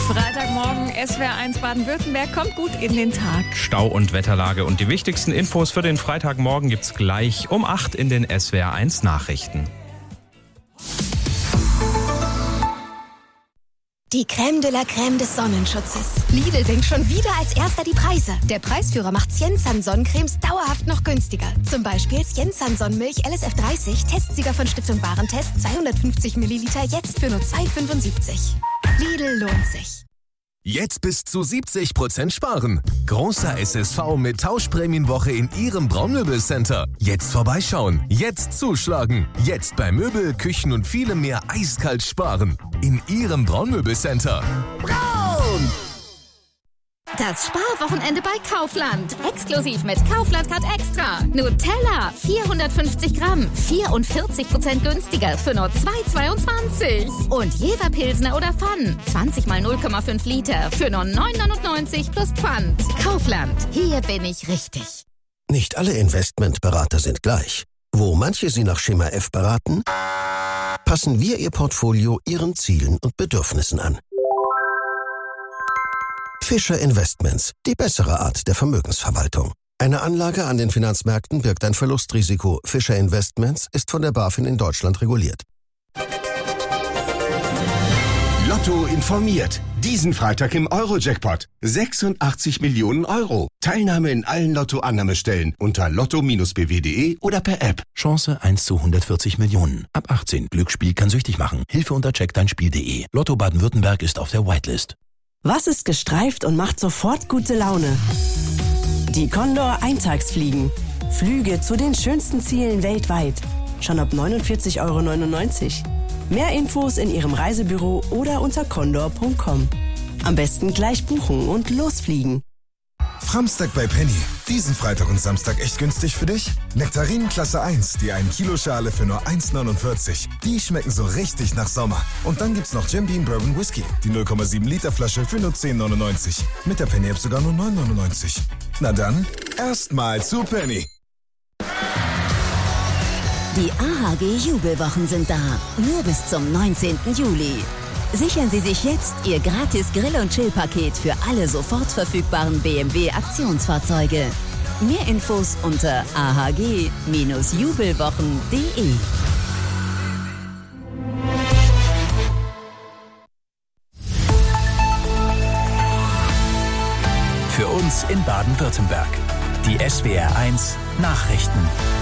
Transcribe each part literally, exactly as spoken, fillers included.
Freitagmorgen, S W R eins Baden-Württemberg, kommt gut in den Tag. Stau- und Wetterlage und die wichtigsten Infos für den Freitagmorgen gibt's gleich um acht in den S W R eins Nachrichten. Die Crème de la Crème des Sonnenschutzes. Lidl senkt schon wieder als erster die Preise. Der Preisführer macht Siensan Sonnencremes dauerhaft noch günstiger. Zum Beispiel Siensan Sonnenmilch L S F dreißig, Testsieger von Stiftung Warentest, zweihundertfünfzig Milliliter, jetzt für nur zwei Euro fünfundsiebzig. Lidl lohnt sich. Jetzt bis zu siebzig Prozent sparen. Großer S S V mit Tauschprämienwoche in Ihrem Braunmöbelcenter. Jetzt vorbeischauen, jetzt zuschlagen. Jetzt bei Möbel, Küchen und vielem mehr eiskalt sparen. In Ihrem Braunmöbelcenter. Braun! Das Sparwochenende bei Kaufland. Exklusiv mit Kaufland Card Extra. Nutella vierhundertfünfzig Gramm, vierundvierzig Prozent günstiger für nur zwei Euro zweiundzwanzig. Und Jever Pilsner oder Pfann, zwanzig mal null Komma fünf Liter für nur neun Euro neunundneunzig plus Pfand. Kaufland, hier bin ich richtig. Nicht alle Investmentberater sind gleich. Wo manche Sie nach Schema F beraten, passen wir Ihr Portfolio Ihren Zielen und Bedürfnissen an. Fischer Investments, die bessere Art der Vermögensverwaltung. Eine Anlage an den Finanzmärkten birgt ein Verlustrisiko. Fischer Investments ist von der BaFin in Deutschland reguliert. Lotto informiert. Diesen Freitag im Euro-Jackpot. sechsundachtzig Millionen Euro. Teilnahme in allen Lotto-Annahmestellen unter lotto b w punkt de oder per App. Chance eins zu hundertvierzig Millionen. Ab achtzehn. Glücksspiel kann süchtig machen. Hilfe unter check dein spiel punkt de. Lotto Baden-Württemberg ist auf der Whitelist. Was ist gestreift und macht sofort gute Laune? Die Condor Eintagsfliegen. Flüge zu den schönsten Zielen weltweit. Schon ab neunundvierzig Euro neunundneunzig. Mehr Infos in Ihrem Reisebüro oder unter condor punkt com. Am besten gleich buchen und losfliegen. Framstag bei Penny. Diesen Freitag und Samstag echt günstig für dich? Nektarinen Klasse eins, die ein Kilo Schale für nur eins neunundvierzig. Die schmecken so richtig nach Sommer. Und dann gibt's noch Jim Beam Bourbon Whisky, die null Komma sieben Liter Flasche für nur zehn neunundneunzig. Mit der Penny App sogar nur neun neunundneunzig. Na dann, erstmal zu Penny. Die A H G-Jubelwochen sind da, nur bis zum neunzehnten Juli. Sichern Sie sich jetzt Ihr gratis Grill- und Chill-Paket für alle sofort verfügbaren B M W-Aktionsfahrzeuge. Mehr Infos unter a h g Bindestrich jubelwochen punkt de. Für uns in Baden-Württemberg. Die S W R eins Nachrichten.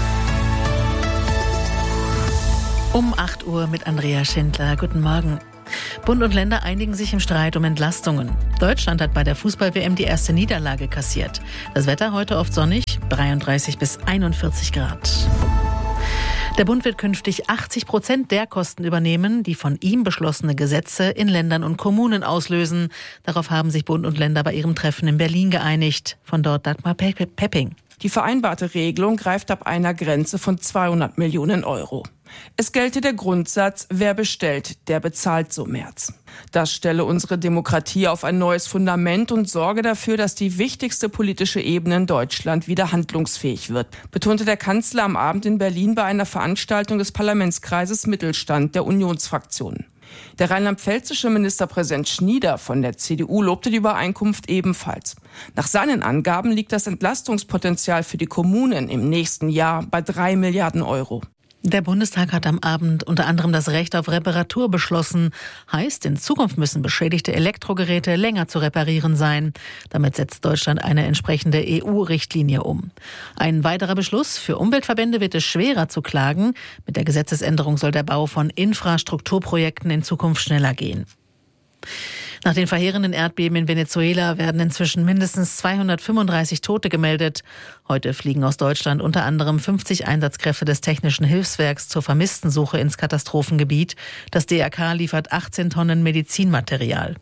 Um acht Uhr mit Andrea Schindler. Guten Morgen. Bund und Länder einigen sich im Streit um Entlastungen. Deutschland hat bei der Fußball-W M die erste Niederlage kassiert. Das Wetter heute oft sonnig, dreiunddreißig bis einundvierzig Grad. Der Bund wird künftig achtzig Prozent der Kosten übernehmen, die von ihm beschlossene Gesetze in Ländern und Kommunen auslösen. Darauf haben sich Bund und Länder bei ihrem Treffen in Berlin geeinigt. Von dort Dagmar Pepping. Die vereinbarte Regelung greift ab einer Grenze von zweihundert Millionen Euro. Es gelte der Grundsatz, wer bestellt, der bezahlt, so Merz. Das stelle unsere Demokratie auf ein neues Fundament und sorge dafür, dass die wichtigste politische Ebene in Deutschland wieder handlungsfähig wird, betonte der Kanzler am Abend in Berlin bei einer Veranstaltung des Parlamentskreises Mittelstand der Unionsfraktionen. Der rheinland-pfälzische Ministerpräsident Schnieder von der C D U lobte die Übereinkunft ebenfalls. Nach seinen Angaben liegt das Entlastungspotenzial für die Kommunen im nächsten Jahr bei drei Milliarden Euro. Der Bundestag hat am Abend unter anderem das Recht auf Reparatur beschlossen. Heißt, in Zukunft müssen beschädigte Elektrogeräte länger zu reparieren sein. Damit setzt Deutschland eine entsprechende E U-Richtlinie um. Ein weiterer Beschluss: Für Umweltverbände wird es schwerer zu klagen. Mit der Gesetzesänderung soll der Bau von Infrastrukturprojekten in Zukunft schneller gehen. Nach den verheerenden Erdbeben in Venezuela werden inzwischen mindestens zweihundertfünfunddreißig Tote gemeldet. Heute fliegen aus Deutschland unter anderem fünfzig Einsatzkräfte des Technischen Hilfswerks zur Vermisstensuche ins Katastrophengebiet. Das D R K liefert achtzehn Tonnen Medizinmaterial.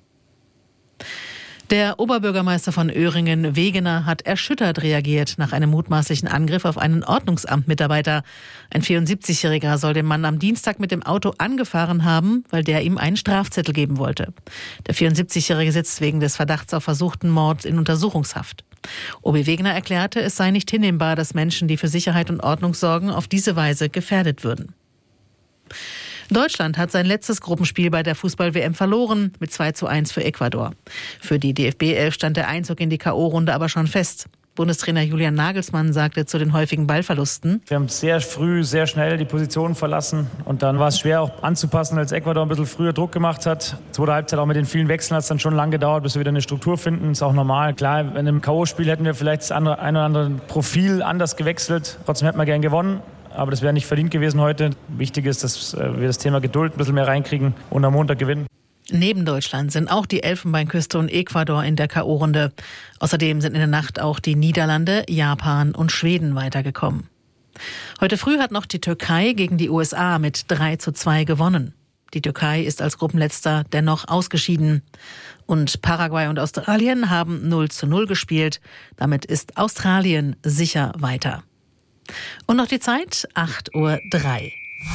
Der Oberbürgermeister von Öhringen, Wegener, hat erschüttert reagiert nach einem mutmaßlichen Angriff auf einen Ordnungsamtmitarbeiter. Ein vierundsiebzigjähriger soll den Mann am Dienstag mit dem Auto angefahren haben, weil der ihm einen Strafzettel geben wollte. Der vierundsiebzigjährige sitzt wegen des Verdachts auf versuchten Mord in Untersuchungshaft. O B Wegener erklärte, es sei nicht hinnehmbar, dass Menschen, die für Sicherheit und Ordnung sorgen, auf diese Weise gefährdet würden. Deutschland hat sein letztes Gruppenspiel bei der Fußball-W M verloren, mit zwei zu eins für Ecuador. Für die D F B elf stand der Einzug in die K O-Runde aber schon fest. Bundestrainer Julian Nagelsmann sagte zu den häufigen Ballverlusten: Wir haben sehr früh, sehr schnell die Position verlassen und dann war es schwer auch anzupassen, als Ecuador ein bisschen früher Druck gemacht hat. Zweite Halbzeit auch mit den vielen Wechseln hat es dann schon lange gedauert, bis wir wieder eine Struktur finden. Ist auch normal. Klar, in einem K O-Spiel hätten wir vielleicht das andere, ein oder andere Profil anders gewechselt. Trotzdem hätten wir gern gewonnen. Aber das wäre nicht verdient gewesen heute. Wichtig ist, dass wir das Thema Geduld ein bisschen mehr reinkriegen und am Montag gewinnen. Neben Deutschland sind auch die Elfenbeinküste und Ecuador in der K O-Runde. Außerdem sind in der Nacht auch die Niederlande, Japan und Schweden weitergekommen. Heute früh hat noch die Türkei gegen die U S A mit drei zu zwei gewonnen. Die Türkei ist als Gruppenletzter dennoch ausgeschieden. Und Paraguay und Australien haben null zu null gespielt. Damit ist Australien sicher weiter. Und noch die Zeit, acht Uhr drei.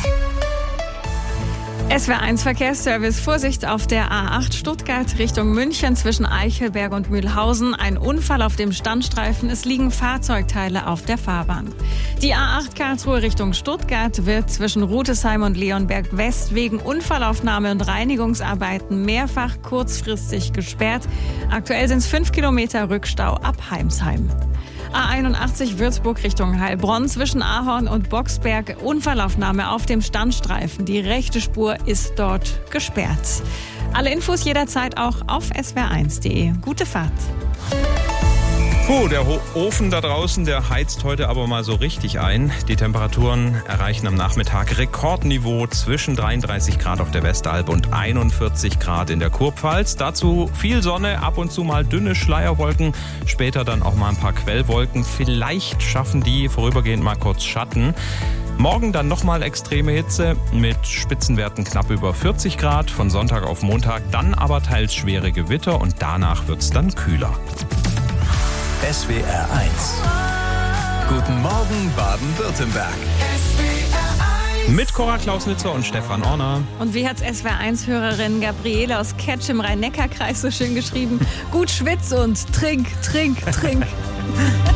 S W R eins Verkehrsservice. Vorsicht auf der A acht Stuttgart Richtung München zwischen Eichelberg und Mühlhausen. Ein Unfall auf dem Standstreifen. Es liegen Fahrzeugteile auf der Fahrbahn. Die A acht Karlsruhe Richtung Stuttgart wird zwischen Rutesheim und Leonberg West wegen Unfallaufnahme und Reinigungsarbeiten mehrfach kurzfristig gesperrt. Aktuell sind es fünf Kilometer Rückstau ab Heimsheim. A einundachtzig Würzburg Richtung Heilbronn zwischen Ahorn und Boxberg. Unfallaufnahme auf dem Standstreifen. Die rechte Spur ist dort gesperrt. Alle Infos jederzeit auch auf S W R eins punkt de. Gute Fahrt. Puh, der Ofen da draußen, der heizt heute aber mal so richtig ein. Die Temperaturen erreichen am Nachmittag Rekordniveau zwischen dreiunddreißig Grad auf der Westalb und einundvierzig Grad in der Kurpfalz. Dazu viel Sonne, ab und zu mal dünne Schleierwolken, später dann auch mal ein paar Quellwolken. Vielleicht schaffen die vorübergehend mal kurz Schatten. Morgen dann nochmal extreme Hitze mit Spitzenwerten knapp über vierzig Grad. Von Sonntag auf Montag dann aber teils schwere Gewitter und danach wird's dann kühler. S W R eins. Guten Morgen Baden-Württemberg. Mit Cora Klausnitzer und Stefan Orner. Und wie hat's S W R eins Hörerin Gabriele aus Ketsch im Rhein-Neckar-Kreis so schön geschrieben? Gut schwitz und trink, trink, trink.